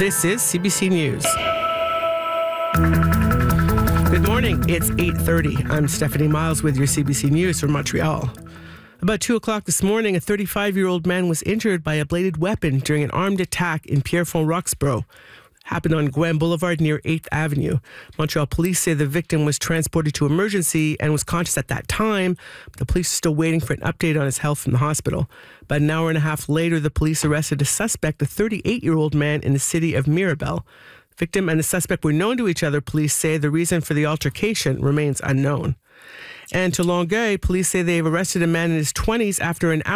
This is CBC News. Good morning. It's 8:30. I'm Stephanie Miles with your CBC News from Montreal. About 2 o'clock this morning, a 35-year-old man was injured by a bladed weapon during an armed attack in Pierrefonds-Roxborough. Happened on Gwen Boulevard near 8th Avenue. Montreal police say the victim was transported to emergency and was conscious at that time. The police are still waiting for an update on his health from the hospital. About an hour and a half later, the police arrested a suspect, a 38-year-old man in the city of Mirabel. The victim and the suspect were known to each other. Police say the reason for the altercation remains unknown. And to Longueuil, police say they have arrested a man in his 20s after an hour